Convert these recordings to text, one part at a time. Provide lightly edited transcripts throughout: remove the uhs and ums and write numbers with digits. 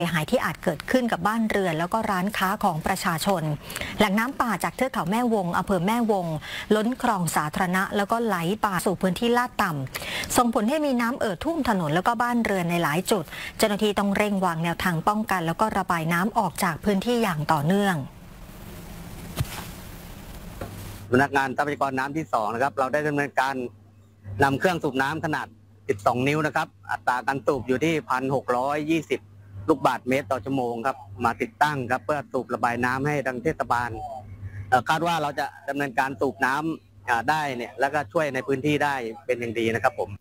เสียหายที่อาจเกิดขึ้นกับบ้านเรือนแล้วก็ร้านค้าของประชาชนแหล่งน้ำป่าจากเทือกเขาแม่วงอำเภอแม่วงล้นคลองสาธารณะแล้วก็ไหลป่าสู่พื้นที่ลาดต่ำส่งผลให้มีน้ำท่วมถนนแล้วก็บ้านเรือนในหลายจุดเจ้าหน้าที่ต้องเร่งวางแนวทางป้องกันแล้วก็ระบายน้ำออกจากพื้นที่อย่างต่อเนื่องสำนักงานทรัพยากรน้ำที่2นะครับเราได้ดำเนินการนำเครื่องสูบน้ำขนาด12 นิ้วนะครับอัตราการสูบอยู่ที่ 1,620 ลูกบาศก์เมตรต่อชั่วโมงครับมาติดตั้งครับเพื่อสูบระบายน้ำให้ทางเทศบาลคาดว่าเราจะดำเนินการสูบน้ำได้เนี่ยแล้วก็ช่วยในพื้นที่ได้เป็นอย่างดีนะครับผม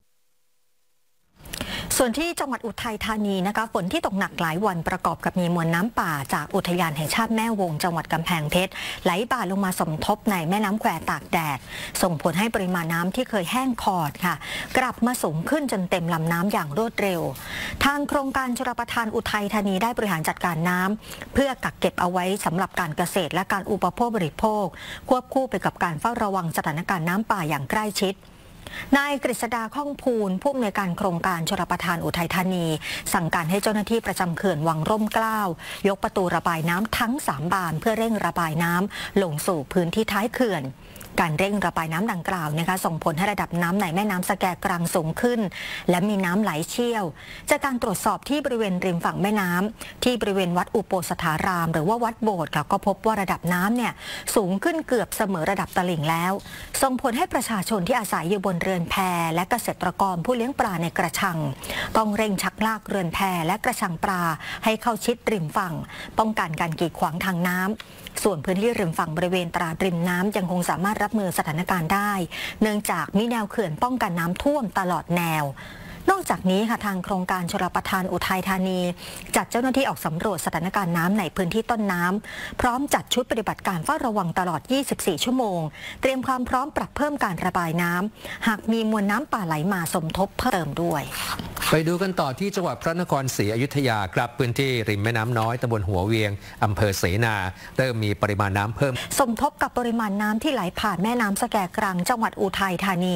ส่วนที่จังหวัดอุทัยธานีนะคะฝนที่ตกหนักหลายวันประกอบกับมีมวลน้ำป่าจากอุทยานแห่งชาติแม่วงจังหวัดกำแพงเพชรไหลบ่าลงมาสมทบในแม่น้ำแควตากแดดส่งผลให้ปริมาณน้ำที่เคยแห้งขอดค่ะกลับมาสูงขึ้นจนเต็มลำน้ำอย่างรวดเร็วทางโครงการชลประทานอุทัยธานีได้บริหารจัดการน้ำเพื่อกักเก็บเอาไว้สำหรับการเกษตรและการอุปโภคบริโภคควบคู่ไปกับการเฝ้าระวังสถานการณ์น้ำป่าอย่างใกล้ชิดนายกฤษดาข้องภูลผู้อำนวยการโครงการชลประทานอุทัยธานีสั่งการให้เจ้าหน้าที่ประจำเขื่อนวังร่มเกล้ายกประตูระบายน้ำทั้ง3 บานเพื่อเร่งระบายน้ำลงสู่พื้นที่ท้ายเขื่อนการเร่งระบายน้ำดังกล่าวนะคะส่งผลให้ระดับน้ำในแม่น้ำสแกกรังสูงขึ้นและมีน้ำไหลเชี่ยวจากการตรวจสอบที่บริเวณริมฝั่งแม่น้ำที่บริเวณวัดอุโปสถารามหรือว่าวัดโบสถ์ก็พบว่าระดับน้ำเนี่ยสูงขึ้นเกือบเสมอระดับตลิ่งแล้วส่งผลให้ประชาชนที่อาศัยอยู่บนเรือนแพและเกษตรกรผู้เลี้ยงปลาในกระชังต้องเร่งชักลากเรือนแพและกระชังปลาให้เข้าชิดริมฝั่งป้องกันการกีดขวางทางน้ำส่วนพื้นที่ริมฝั่งบริเวณตราดริมน้ำยังคงสามารถรับมือสถานการณ์ได้เนื่องจากมีแนวเขื่อนป้องกันน้ำท่วมตลอดแนวนอกจากนี้ค่ะทางโครงการชลประทานอุทัยธานีจัดเจ้าหน้าที่ออกสำรวจสถานการณ์น้ำในพื้นที่ต้นน้ำพร้อมจัดชุดปฏิบัติการเฝ้าระวังตลอด 24 ชั่วโมงเตรียมความพร้อมปรับเพิ่มการระบายน้ำหากมีมวลน้ำป่าไหลมาสมทบเพิ่มด้วยไปดูกันต่อที่จังหวัดพระนครศรีอยุธยาครับพื้นที่ริมแม่น้ำน้อยตำบลหัวเวียงอำเภอเสนาเริ่มมีปริมาณน้ำเพิ่มสมทบกับปริมาณน้ำที่ไหลผ่านแม่น้ำสแกกรังจังหวัดอุทัยธานี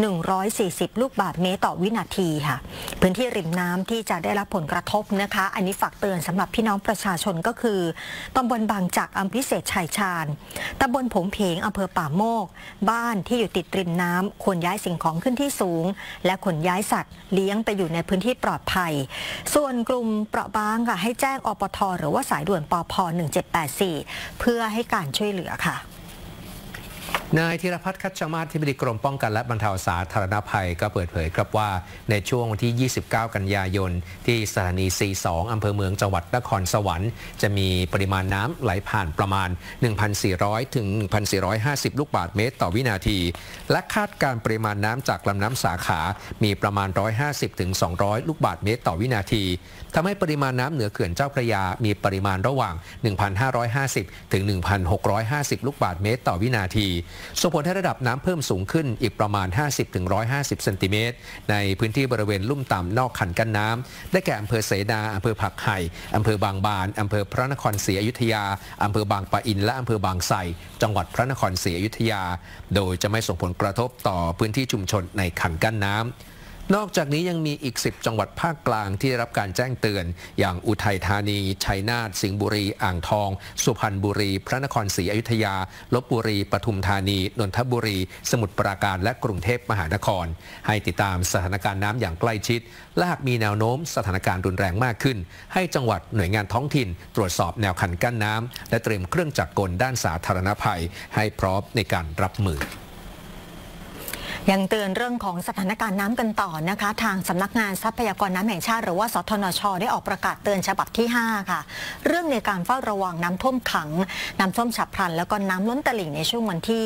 140 ลูกบาศก์เมตรต่อวินาทีค่ะพื้นที่ริมน้ำที่จะได้รับผลกระทบนะคะอันนี้ฝากเตือนสำหรับพี่น้องประชาชนก็คือตำบลบางจากอำเภอพิเศษชัยชาญตำบลผงเพงอำเภอป่าโมกบ้านที่อยู่ติดริมน้ำควรย้ายสิ่งของขึ้นที่สูงและขนย้ายสัตว์เลี้ยงไปอยู่ในพื้นที่ปลอดภัยส่วนกลุ่มเปราะบางค่ะให้แจ้งอปท.หรือว่าสายด่วนปพ1784เพื่อให้การช่วยเหลือค่ะนายธีรพัฒน์คัชมาศที่ปรึกษากรมป้องกันและบรรเทาสาธารณภัยก็เปิดเผยครับว่าในช่วงวันที่ 29 กันยายนที่สถานี C2 อำเภอเมืองจังหวัดนครสวรรค์จะมีปริมาณน้ำไหลผ่านประมาณ 1,400 ถึง 1,450 ลูกบาศก์เมตรต่อวินาทีและคาดการปริมาณน้ำจากลำน้ำสาขามีประมาณ 150 ถึง 200 ลูกบาศก์เมตรต่อวินาทีทำให้ปริมาณน้ำเหนือเขื่อนเจ้าพระยามีปริมาณระหว่าง 1,550 ถึง 1,650 ลูกบาศก์เมตรต่อวินาทีส่งผลให้ระดับน้ำเพิ่มสูงขึ้นอีกประมาณ 50-150 เซนติเมตรในพื้นที่บริเวณลุ่มต่ำนอกคันกั้นน้ำได้แก่อำเภอเสนาอำเภอผักไห่อำเภอบางบานอำเภอพระนครศรีอยุธยาอำเภอบางปะอินและอำเภอบางไทรจังหวัดพระนครศรีอยุธยาโดยจะไม่ส่งผลกระทบต่อพื้นที่ชุมชนในคันกั้นน้ำนอกจากนี้ยังมีอีก10จังหวัดภาคกลางที่ได้รับการแจ้งเตือนอย่างอุทัยธานีชัยนาทสิงห์บุรีอ่างทองสุพรรณบุรีพระนครศรีอยุธยาลพบุรีปทุมธานีนนทบุรีสมุทรปราการและกรุงเทพมหานครให้ติดตามสถานการณ์น้ำอย่างใกล้ชิดและหากมีแนวโน้มสถานการณ์รุนแรงมากขึ้นให้จังหวัดหน่วยงานท้องถิ่นตรวจสอบแนวคันกั้นน้ำและเตรียมเครื่องจักรกลด้านสาธารณภัยให้พร้อมในการรับมือยังเตือนเรื่องของสถานการณ์น้ำกันต่อนะคะทางสำนักงานทรัพยากรน้ำแห่งชาติหรือว่าสทนช.ได้ออกประกาศเตือนฉบับที่5ค่ะเรื่องในการเฝ้าระวังน้ำท่วมขังน้ำท่วมฉับพลันแล้วก็น้ำล้นตลิ่งในช่วงวันที่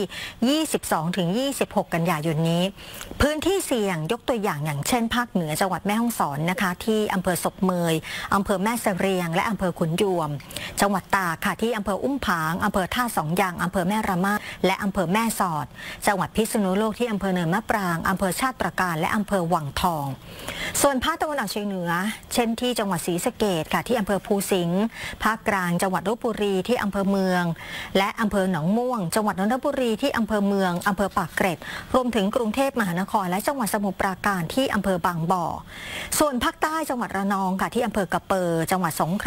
22-26 กันยายนนี้พื้นที่เสี่ยงยกตัวอย่างเช่นภาคเหนือจังหวัดแม่ฮ่องสอนนะคะที่อำเภอศพเมยอำเภอแม่เสรียงและอำเภอขุนยวมจังหวัดตากค่ะที่อำเภออุ้มผางอำเภอท่าสองยางอำเภอแม่ระมาดและอำเภอแม่สอดจังหวัดพิษณุโลกที่อำเภอเนินมะปรางอำเภอชาติตรการและอำเภอวังทองส่วนภาคตะวันออกเฉียงเหนือเช่นที่จังหวัดศรีสะเกษค่ะที่อำเภอภูสิงห์ภาคกลางจังหวัดลพบุรีที่อำเภอเมืองและอำเภอหนองม่วงจังหวัดนนทบุรีที่อำเภอเมืองอำเภอปากเกร็ดรวมถึงกรุงเทพมหานครและจังหวัดสมุทรปราการที่อำเภอบางบ่อส่วนภาคใต้จังหวัดระนองค่ะที่อำเภอกระเปอจังหวัดสงขลา